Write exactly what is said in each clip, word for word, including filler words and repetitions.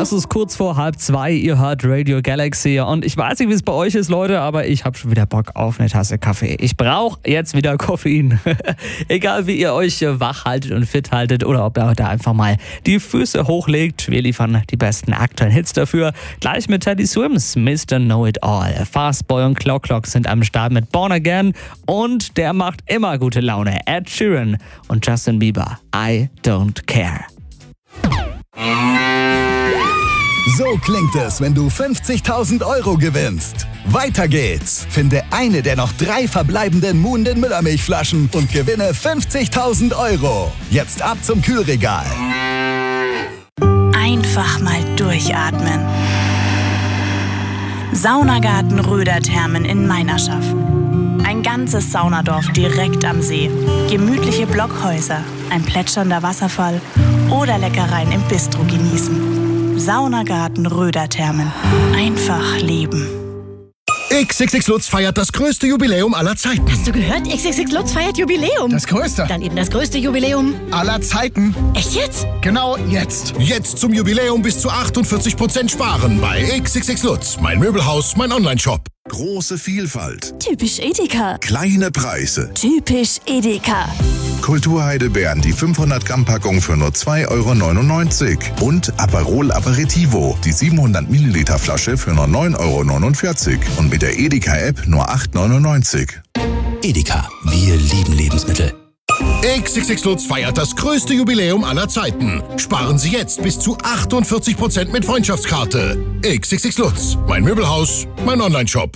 Es ist kurz vor halb zwei, ihr hört Radio Galaxy und ich weiß nicht, wie es bei euch ist, Leute, aber ich habe schon wieder Bock auf eine Tasse Kaffee. Ich brauche jetzt wieder Koffein. Egal, wie ihr euch wach haltet und fit haltet oder ob ihr heute einfach mal die Füße hochlegt. Wir liefern die besten aktuellen Hits dafür. Gleich mit Teddy Swims, Mister Know-It-All. Fastboy und Clock Clock sind am Start mit Born Again und der macht immer gute Laune. Ed Sheeran und Justin Bieber, I Don't Care. So klingt es, wenn du fünfzigtausend Euro gewinnst. Weiter geht's. Finde eine der noch drei verbleibenden Muhnden Müllermilchflaschen und gewinne fünfzigtausend Euro. Jetzt ab zum Kühlregal. Einfach mal durchatmen. Saunagarten Röderthermen in Meinerschaff. Ein ganzes Saunadorf direkt am See. Gemütliche Blockhäuser, ein plätschernder Wasserfall oder Leckereien im Bistro genießen. Saunagarten Röderthermen. Einfach leben. X X X Lutz feiert das größte Jubiläum aller Zeiten. Hast du gehört? X X X Lutz feiert Jubiläum. Das größte. Dann eben das größte Jubiläum aller Zeiten. Echt jetzt? Genau jetzt. Jetzt zum Jubiläum bis zu achtundvierzig Prozent sparen bei X X X Lutz. Mein Möbelhaus, mein Online-Shop. Große Vielfalt. Typisch Edeka. Kleine Preise. Typisch Edeka. Kulturheidelbeeren, die fünfhundert Gramm Packung für nur zwei Euro neunundneunzig. Und Aperol Aperitivo, die siebenhundert Milliliter Flasche für nur neun Euro neunundvierzig. Und mit der Edeka-App nur acht Euro neunundneunzig. Edeka, wir lieben Lebensmittel. X X X Lutz feiert das größte Jubiläum aller Zeiten. Sparen Sie jetzt bis zu achtundvierzig Prozent mit Freundschaftskarte. X X X Lutz, mein Möbelhaus, mein Online-Shop.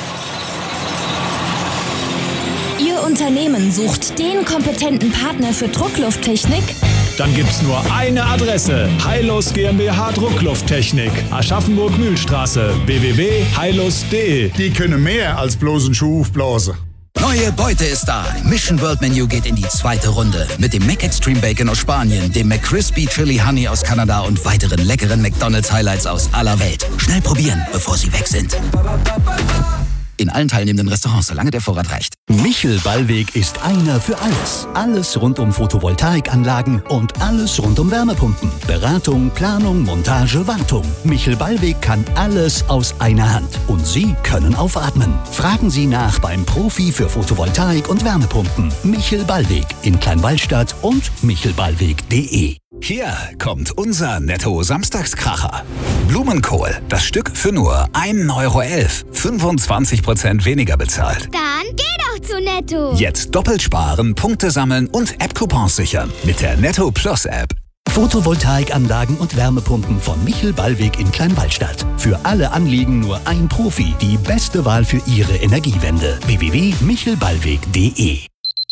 Ihr Unternehmen sucht den kompetenten Partner für Drucklufttechnik? Dann gibt's nur eine Adresse. Heilos GmbH Drucklufttechnik. Aschaffenburg-Mühlstraße. w w w punkt heilos punkt de. Die können mehr als bloß einen Schuh aufblasen. Neue Beute ist da. Mission World Menu geht in die zweite Runde. Mit dem Mac Extreme Bacon aus Spanien, dem McCrispy Chili Honey aus Kanada und weiteren leckeren McDonald's Highlights aus aller Welt. Schnell probieren, bevor sie weg sind. In allen teilnehmenden Restaurants, solange der Vorrat reicht. Michel Ballweg ist einer für alles. Alles rund um Photovoltaikanlagen und alles rund um Wärmepumpen. Beratung, Planung, Montage, Wartung. Michel Ballweg kann alles aus einer Hand. Und Sie können aufatmen. Fragen Sie nach beim Profi für Photovoltaik und Wärmepumpen. Michel Ballweg in Kleinwallstadt und michelballweg punkt de. Hier kommt unser Netto-Samstagskracher. Blumenkohl, das Stück für nur ein Euro elf. fünfundzwanzig Prozent weniger bezahlt. Dann geh doch zu Netto. Jetzt doppelt sparen, Punkte sammeln und App-Coupons sichern mit der Netto Plus App. Photovoltaikanlagen und Wärmepumpen von Michel Ballweg in Kleinwallstadt. Für alle Anliegen nur ein Profi. Die beste Wahl für Ihre Energiewende. w w w punkt michelballweg punkt de.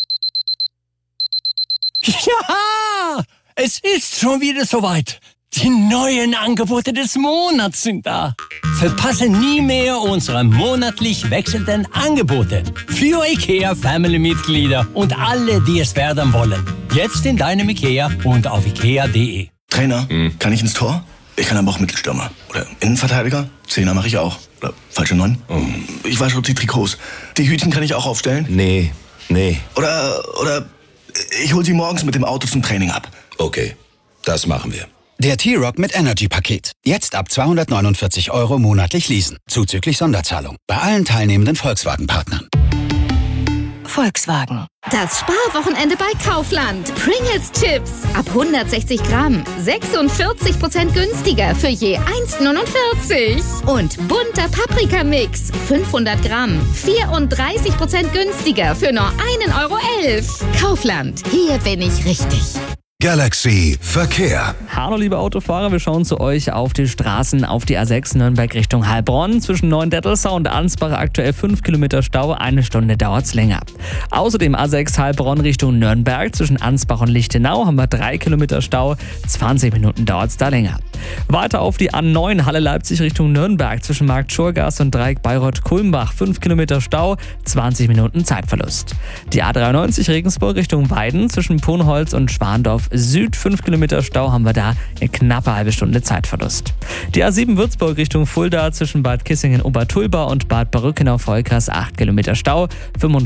Ja! Es ist schon wieder soweit. Die neuen Angebote des Monats sind da. Verpasse nie mehr unsere monatlich wechselnden Angebote für IKEA Family-Mitglieder und alle, die es werden wollen. Jetzt in deinem IKEA und auf ikea punkt de. Trainer, mhm. kann ich ins Tor? Ich kann aber auch Mittelstürmer. Oder Innenverteidiger? Zehner mache ich auch. Oder falsche Neun? Mhm. Ich wasche die Trikots. Die Hütchen kann ich auch aufstellen? Nee, nee. Oder, oder ich hol sie morgens mit dem Auto zum Training ab. Okay, das machen wir. Der T-Rock mit Energy-Paket. Jetzt ab zweihundertneunundvierzig Euro monatlich leasen. Zuzüglich Sonderzahlung. Bei allen teilnehmenden Volkswagen-Partnern. Volkswagen. Das Sparwochenende bei Kaufland. Pringles Chips ab hundertsechzig Gramm. sechsundvierzig Prozent günstiger für je eins neunundvierzig. Und bunter Paprikamix. fünfhundert Gramm. vierunddreißig Prozent günstiger für nur ein Euro elf. Kaufland. Hier bin ich richtig. Galaxy Verkehr. Hallo liebe Autofahrer, wir schauen zu euch auf die Straßen auf die A sechs Nürnberg Richtung Heilbronn. Zwischen Neuendettelsau und Ansbach aktuell fünf Kilometer Stau, eine Stunde dauert's länger. Außerdem A sechs Heilbronn Richtung Nürnberg. Zwischen Ansbach und Lichtenau haben wir drei Kilometer Stau, zwanzig Minuten dauert's da länger. Weiter auf die A neun Halle Leipzig Richtung Nürnberg. Zwischen Markt Schurgas und Dreieck Bayreuth-Kulmbach fünf Kilometer Stau, zwanzig Minuten Zeitverlust. Die A dreiundneunzig Regensburg Richtung Weiden. Zwischen Punholz und Schwandorf Süd, fünf Kilometer Stau, haben wir da eine knappe halbe Stunde Zeitverlust. Die A sieben Würzburg Richtung Fulda zwischen Bad Kissingen-Obertulba und Bad Berücken auf Volkers, acht Kilometer Stau,